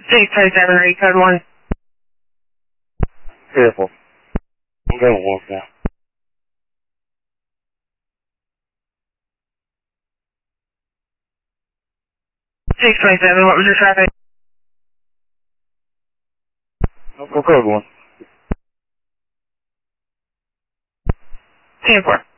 627, read code 1. Careful. I'm going to walk now. 627, what was your traffic? Go code 1. 10-4.